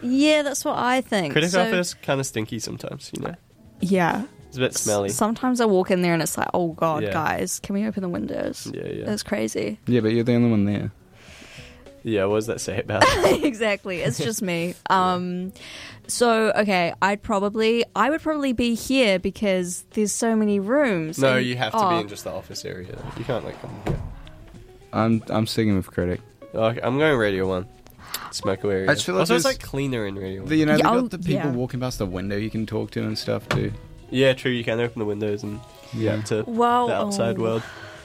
Yeah, that's what I think. Critic office kind of stinky sometimes, you know. Yeah. It's a bit smelly. Sometimes I walk in there and it's like, oh god, Yeah. guys, can we open the windows? Yeah. It's crazy. Yeah, but you're the only one there. Yeah, what does that say about it? Exactly. It's just me. So okay, I would probably be here because there's so many rooms. No, and- you have to be in just the office area. You can't like come here. I'm sticking with critic. Okay, I'm going Radio 1. Smoke area. I just feel like also, it's there's- like cleaner in Radio 1. You know, Yeah, they oh, got the people yeah. walking past the window you can talk to and stuff too. Yeah, true. You can open the windows and Yeah. get to Well, the outside world.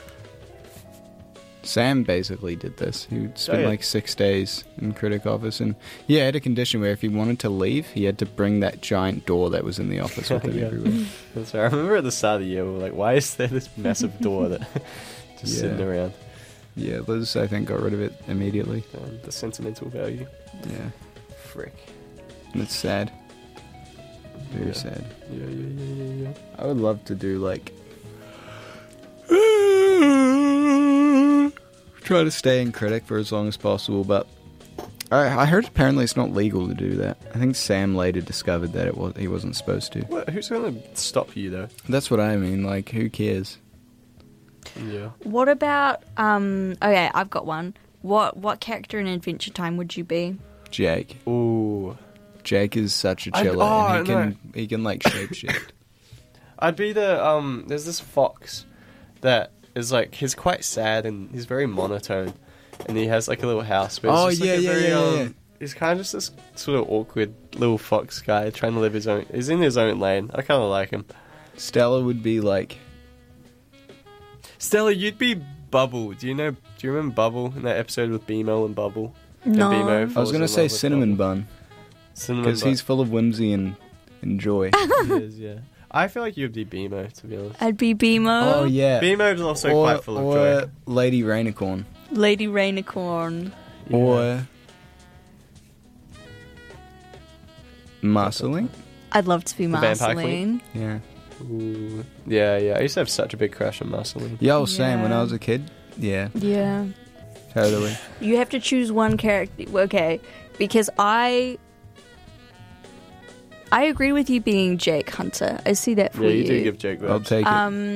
Sam basically did this. He spent yeah. like 6 days in critic office, and he had a condition where if he wanted to leave, he had to bring that giant door that was in the office with him Yeah. everywhere. That's right. I remember at the start of the year, we were like, why is there this massive door that just Yeah. sitting around? Yeah, Liz, I think, got rid of it immediately. The sentimental value. Yeah, Frick. and it's sad. Very Yeah. sad. Yeah. I would love to do like try to stay in critic for as long as possible, but I heard apparently it's not legal to do that. I think Sam later discovered that he wasn't supposed to. What? Who's going to stop you, though? That's what I mean. Like, who cares? Yeah. What about okay, I've got one. What character in Adventure Time would you be? Jake. Ooh. Jake is such a chiller, and he can like shapeshift. I'd be the, there's this fox that is like, he's quite sad and he's very monotone. And he has like a little house. But Oh, it's just, like, yeah, a very, yeah. He's kind of just this sort of awkward little fox guy trying to live his own. He's in his own lane. I kind of like him. Stella would be like, Stella, you'd be Bubble. Do you remember Bubble in that episode with BMO and Bubble? No. And BMO I was falls gonna in say love with cinnamon Bubble. bun, Cinnamon because bun. he's full of whimsy and joy. He is, yeah. I feel like you'd be BMO, to be honest. I'd be BMO. Oh yeah, BMO's also quite full of joy. Lady Rainicorn, Lady Rainicorn. Yeah. or Marceline. I'd love to be The Vampire Marceline. Yeah, Ooh. Yeah. I used to have such a big crush on Marceline. yeah. I was saying when Yeah. I was a kid. Yeah, Yeah. totally. You have to choose one character. Okay, because I agree with you being Jake Hunter. I see that for Yeah, you do give Jake I'll vibes. take it.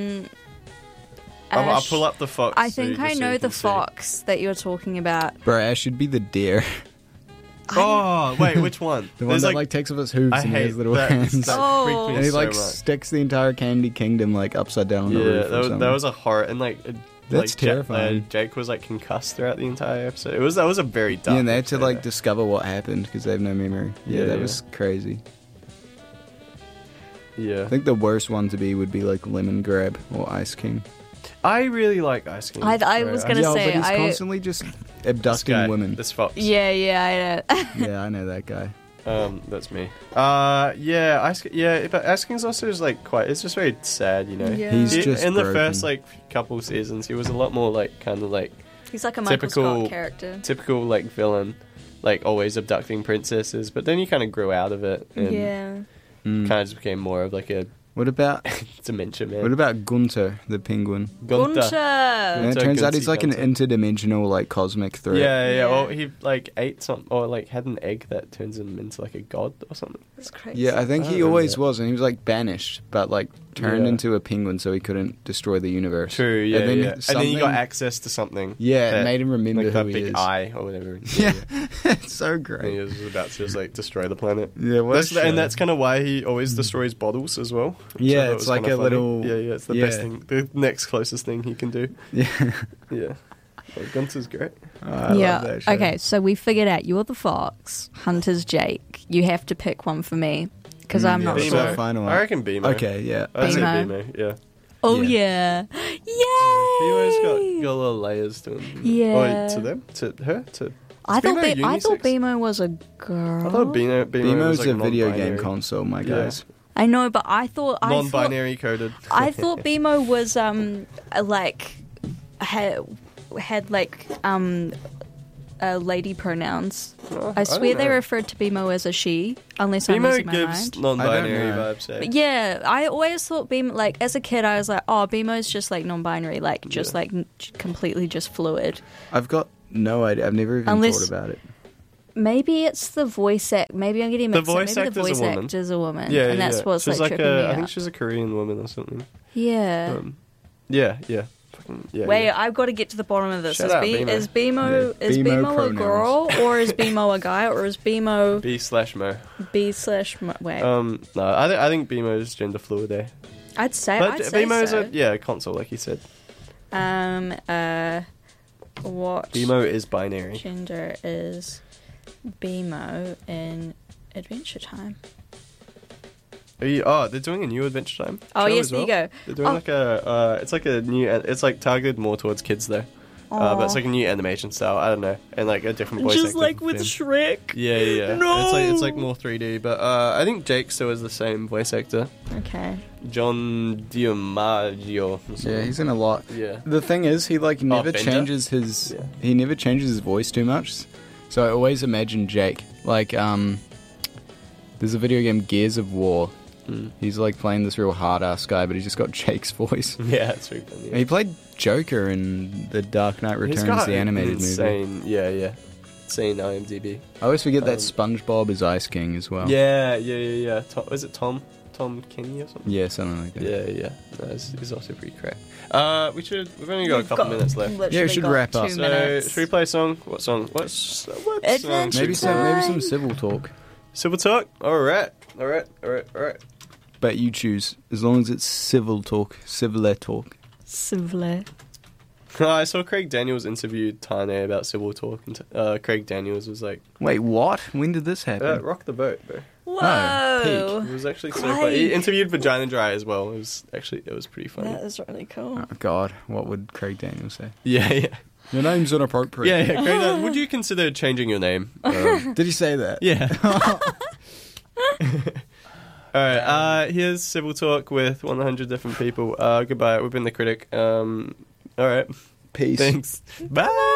I'll Ash- pull up the fox. I think I know the fox. fox that you're talking about. Bro, Ash should be the deer. Oh, wait, which one? The one There's, that like takes off his hooves I and he hate has little that. hands. That Oh. freaked me And he so like much. sticks the entire Candy Kingdom like upside down on the Yeah, roof. or that something. was a horror, and like That's terrifying. Jake was like concussed throughout the entire episode. That was a very dark. Yeah, and they had to episode. like discover what happened because they have no memory. Yeah, Yeah, that yeah. was crazy. Yeah, I think the worst one to be would be like Lemon Grab or Ice King. I really like Ice King. I was gonna Yeah, say but he's I. constantly just This abducting guy, women. This fox. Yeah, I know. Yeah, I know that guy. That's me. But Ice King's also just like quite. It's just very sad, you know. Yeah. He's just in the broken. first like couple seasons, he was a lot more like kind of like He's like a Michael Typical- Scott character. typical like villain, like always abducting princesses. But then he kind of grew out of it and Yeah. Mm. kind of just became more of like a What about dementia man. what about Gunter the penguin? Gunter. And it Gunter, turns out Gunsy he's like an Gunter. interdimensional like cosmic threat. Yeah. Yeah. Well, he like ate some, or like had an egg that turns him into like a god or something. That's crazy. Yeah, I think I he don't always remember. was, and he was like banished, but like turned Yeah. into a penguin so he couldn't destroy the universe. True. Yeah. And then And then you got access to something. Yeah, that- it made him remember like who that he big is. eye or whatever. Yeah, it's so And he great. was about to just like destroy the planet. Yeah, what That's, and that's kind of why he always destroys bottles as well. which I Yeah, thought it's was like kinda a funny. little- Yeah, it's the yeah. best thing, the next closest thing he can do. Yeah, Yeah, well, Gunter's great. I yeah. love that show. Okay, so we figured out you're the fox, Hunter's Jake. You have to pick one for me because I'm not yeah, Beamo. so sure. final one. I reckon Beamo. Okay, yeah. I'd say Beamo. Beamo. Yeah, Oh Yeah. yeah, yay! Beamo's got little layers to him. Yeah. Or to them, to her, to. I thought Beamo I thought unisex? Beamo was a girl. I thought Beamo was BMO's like a video non-binary. game console, my Yeah. guys. I know, but I thought Non-binary coded. I thought Beamo was like had like lady pronouns. Oh, I swear don't they know. referred to Beamo as a she, unless I'm losing Beamo my gives mind. non-binary I don't know. vibes. Eh? But yeah, I always thought Beamo, like as a kid, I was like, oh, Beamo's just like non-binary, like just Yeah. like completely just fluid. I've got no idea. I've never even Unless- thought about it. Maybe it's the voice act. Maybe I'm getting The mixed up. voice Maybe the actor's voice a woman. actor's a woman. Yeah, and that's yeah. what's She's like tripping me I out. think she's a Korean woman or something. Yeah. Yeah. Fucking, yeah. Wait, yeah. I've got to get to the bottom of this. Shout out Bimo. Is Bimo Yeah. is Bimo Bimo a pronouns. girl or is Bimo a guy or is Bimo B/Mo. B/Mo? Wait, No, I think Bimo is gender fluid. I'd say But I'd say Bimo is so. a console, like you said. What Bimo is binary. gender is Bimo in Adventure Time? They're doing a new Adventure Time. Oh show yes, as there well. you go. They're doing like it's like a new, it's like targeted more towards kids though. But it's like a new animation style. I don't know, and like a different voice. Just actor like for with Finn. Shrek. Yeah. No! It's like more 3D, but I think Jake still is the same voice actor, Okay. John DiMaggio. or something. Yeah, he's in a lot. Yeah. The thing is, he like never Bender? changes his. Yeah. He never changes his voice too much. So I always imagine Jake like There's a video game Gears of War. He's like playing this real hard ass guy, but he's just got Jake's voice. Yeah, it's really funny. He played Joker in The Dark Knight He's Returns, got the animated movie. insane, yeah. Insane IMDb. I always forget that SpongeBob is Ice King as well. Yeah. Was it Tom Kenny or something? Yeah, something like that. Yeah. No, he's also pretty correct. We've only got a couple minutes left. Yeah, we should wrap up. So, should we play a song? What song? What song? Adventure Maybe some civil talk. Civil talk? Alright. But you choose, as long as it's civil talk, civil talk. Civil. I saw Craig Daniels interviewed Tane about civil talk, and Craig Daniels was like, Wait, what? When did this happen? rock the boat, bro. Whoa. It was actually so Craig. funny. He interviewed Vagina Dry as well. It was pretty funny. That is really cool. Oh, God, what would Craig Daniels say? Yeah. Your name's inappropriate. Yeah, Craig Daniels, would you consider changing your name? Did he say that? Yeah. Alright, here's Civil Talk with 100 different people. Goodbye, we've been The Critic. Alright, Peace. thanks. Bye!